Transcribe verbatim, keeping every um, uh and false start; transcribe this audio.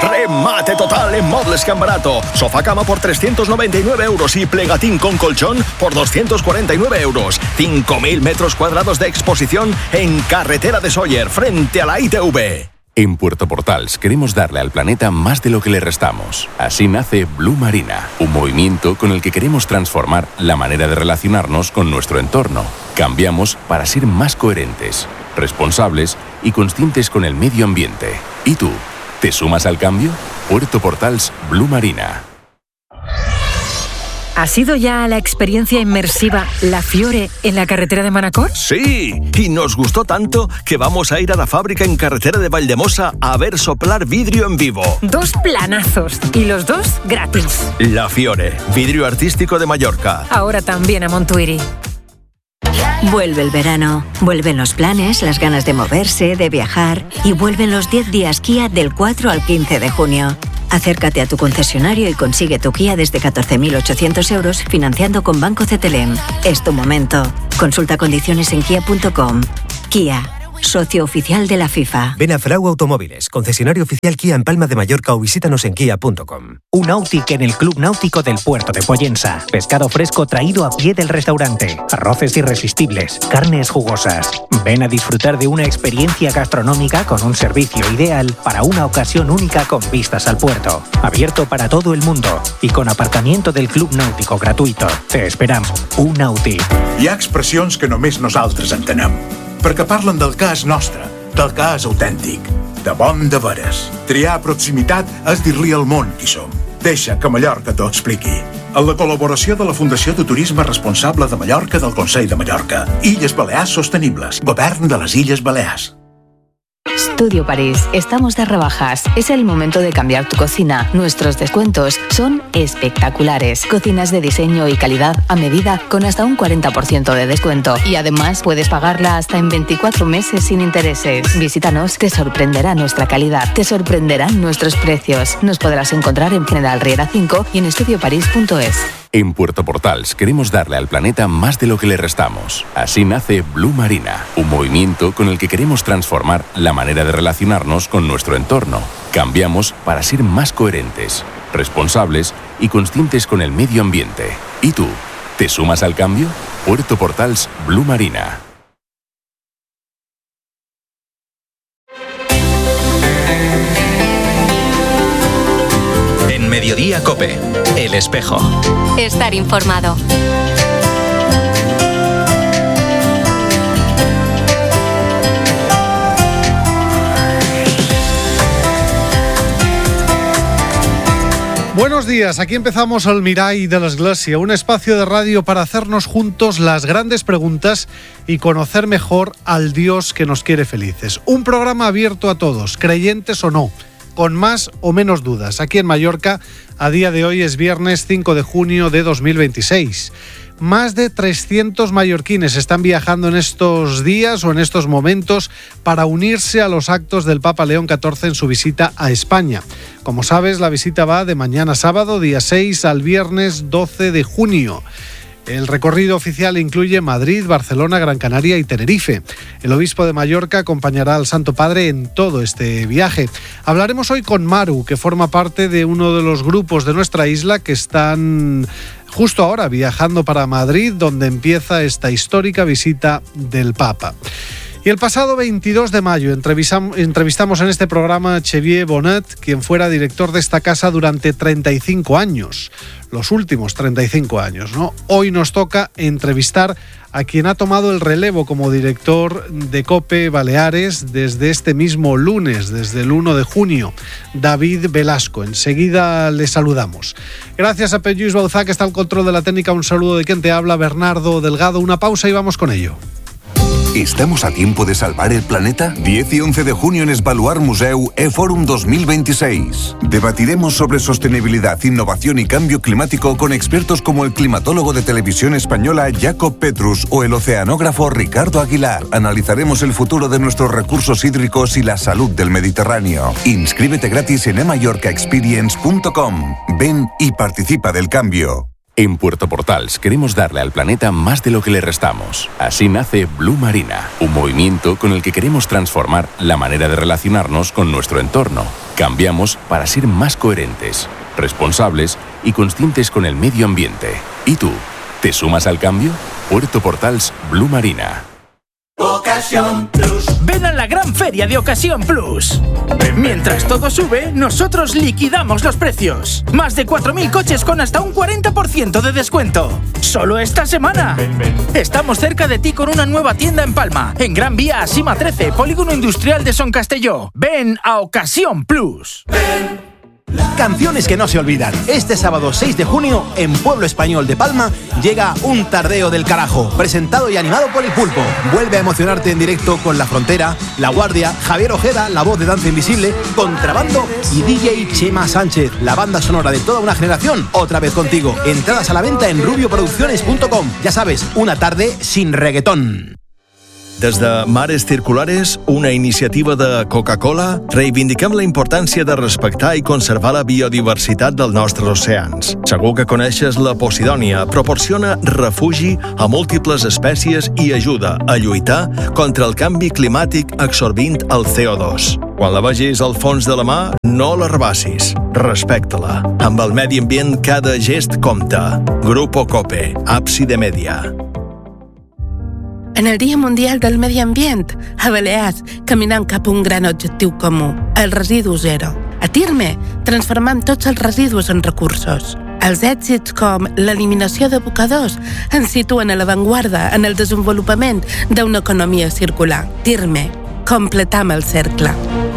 Remate total en Muebles Can Barato. Sofá cama por trescientos noventa y nueve euros y plegatín con colchón por doscientos cuarenta y nueve euros. cinco mil metros cuadrados de exposición en Carretera de Sóller, frente a la I T V. En Puerto Portals queremos darle al planeta más de lo que le restamos. Así nace Blue Marina, un movimiento con el que queremos transformar la manera de relacionarnos con nuestro entorno. Cambiamos para ser más coherentes, responsables y conscientes con el medio ambiente. ¿Y tú? ¿Te sumas al cambio? Puerto Portals Blue Marina. ¿Has ido ya a la experiencia inmersiva La Fiore en la carretera de Manacor? Sí, y nos gustó tanto que vamos a ir a la fábrica en carretera de Valldemosa a ver soplar vidrio en vivo. Dos planazos y los dos gratis. La Fiore, vidrio artístico de Mallorca. Ahora también a Montuiri. Vuelve el verano, vuelven los planes, las ganas de moverse, de viajar y vuelven los diez días Kia del cuatro al quince de junio. Acércate a tu concesionario y consigue tu Kia desde catorce mil ochocientos euros financiando con Banco C T L M. Es tu momento. Consulta condiciones en kia punto com. Kia, socio oficial de la FIFA. Ven a Frau Automóviles, concesionario oficial Kia en Palma de Mallorca o visítanos en kia punto com. Un Nautic en el Club Náutico del Puerto de Pollensa. Pescado fresco traído a pie del restaurante. Arroces irresistibles, carnes jugosas. Ven a disfrutar de una experiencia gastronómica con un servicio ideal para una ocasión única con vistas al puerto. Abierto para todo el mundo y con aparcamiento del Club Náutico gratuito. Te esperamos. Un Nautic. Hi ha expressions que només nosaltres entenem, perquè parlen del que és nostre, del que és autèntic, de bon de veres. Triar proximitat és dir-li al món qui som. Deixa que Mallorca t'ho expliqui. Amb la col·laboració de la Fundació de Turisme Responsable de Mallorca del Consell de Mallorca. Illes Balears Sostenibles. Govern de les Illes Balears. Studio París, estamos de rebajas. Es el momento de cambiar tu cocina. Nuestros descuentos son espectaculares. Cocinas de diseño y calidad a medida con hasta un cuarenta por ciento de descuento. Y además puedes pagarla hasta en veinticuatro meses sin intereses. Visítanos, te sorprenderá nuestra calidad, te sorprenderán nuestros precios. Nos podrás encontrar en General Riera cinco y en studio parís punto es. En Puerto Portals queremos darle al planeta más de lo que le restamos. Así nace Blue Marina, un movimiento con el que queremos transformar la manera de relacionarnos con nuestro entorno. Cambiamos para ser más coherentes, responsables y conscientes con el medio ambiente. ¿Y tú? ¿Te sumas al cambio? Puerto Portals Blue Marina. En Mediodía COPE, El Espejo. Estar informado. Buenos días, aquí empezamos el Mirall de l'Església, un espacio de radio para hacernos juntos las grandes preguntas y conocer mejor al Dios que nos quiere felices. Un programa abierto a todos, creyentes o no, con más o menos dudas. Aquí en Mallorca, a día de hoy es viernes cinco de junio de dos mil veintiséis. Más de trescientos mallorquines están viajando en estos días o en estos momentos para unirse a los actos del Papa León catorce en su visita a España. Como sabes, la visita va de mañana sábado, día seis, al viernes doce de junio. El recorrido oficial incluye Madrid, Barcelona, Gran Canaria y Tenerife. El obispo de Mallorca acompañará al Santo Padre en todo este viaje. Hablaremos hoy con Maru, que forma parte de uno de los grupos de nuestra isla que están justo ahora viajando para Madrid, donde empieza esta histórica visita del Papa. Y el pasado veintidós de mayo entrevistamos en este programa a Xavier Bonet, quien fuera director de esta casa durante treinta y cinco años, los últimos treinta y cinco años, ¿no? Hoy nos toca entrevistar a quien ha tomado el relevo como director de COPE Baleares desde este mismo lunes, desde el uno de junio, David Velasco. Enseguida le saludamos. Gracias a Pep Lluís Bauzá, que está al control de la técnica. Un saludo de quien te habla, Bernardo Delgado. Una pausa y vamos con ello. ¿Estamos a tiempo de salvar el planeta? diez y once de junio en Esbaluar Museu E-Forum dos mil veintiséis. Debatiremos sobre sostenibilidad, innovación y cambio climático con expertos como el climatólogo de Televisión Española Jacob Petrus o el oceanógrafo Ricardo Aguilar. Analizaremos el futuro de nuestros recursos hídricos y la salud del Mediterráneo. Inscríbete gratis en e mallorca experience punto com. Ven y participa del cambio. En Puerto Portals queremos darle al planeta más de lo que le restamos. Así nace Blue Marina, un movimiento con el que queremos transformar la manera de relacionarnos con nuestro entorno. Cambiamos para ser más coherentes, responsables y conscientes con el medio ambiente. ¿Y tú? ¿Te sumas al cambio? Puerto Portals Blue Marina. Ocasión Plus. Ven a la gran feria de Ocasión Plus. Mientras todo sube, nosotros liquidamos los precios. Más de cuatro mil coches con hasta un cuarenta por ciento de descuento. Solo esta semana. Ven, ven, ven. Estamos cerca de ti con una nueva tienda en Palma, en Gran Vía Asima trece, Polígono Industrial de Son Castelló. Ven a Ocasión Plus. Ven. Canciones que no se olvidan. Este sábado seis de junio, en Pueblo Español de Palma, llega Un Tardeo del Carajo, presentado y animado por El Pulpo. Vuelve a emocionarte en directo con La Frontera, La Guardia, Javier Ojeda, la voz de Danza Invisible, Contrabando y D J Chema Sánchez, la banda sonora de toda una generación, otra vez contigo. Entradas a la venta en rubio producciones punto com. Ya sabes, una tarde sin reggaetón. Des de Mares Circulares, una iniciativa de Coca-Cola, reivindiquem la importància de respectar i conservar la biodiversitat dels nostres oceans. Segur que coneixes la Posidònia, proporciona refugi a múltiples espècies i ajuda a lluitar contra el canvi climàtic absorbint el C O dos. Quan la vegis al fons de la mà, no la rebassis. Respecta-la. Amb el medi ambient, cada gest compta. Grupo Cope, Ábside Media. En el Dia Mundial del Medi Ambient, a Balears, caminant cap a un gran objectiu comú, el residu zero. A Tirme, transformant tots els residus en recursos. Els èxits com l'eliminació d'abocadors ens situen a l'avantguarda en el desenvolupament d'una economia circular. Tirme, completam el cercle.